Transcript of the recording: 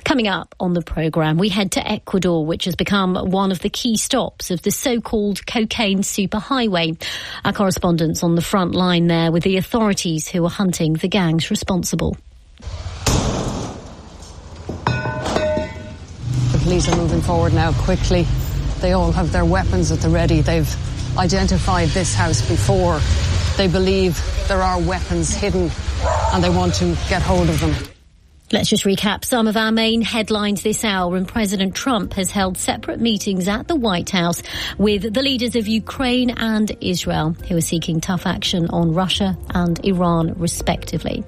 Coming up on the programme, we head to Ecuador, which has become one of the key stops of the so-called cocaine superhighway. Our correspondent's on the front line there with the authorities who are hunting the gangs responsible. The police are moving forward now quickly. They all have their weapons at the ready. They've identified this house before. They believe there are weapons hidden and they want to get hold of them. Let's just recap some of our main headlines this hour. And President Trump has held separate meetings at the White House with the leaders of Ukraine and Israel, who are seeking tough action on Russia and Iran, respectively.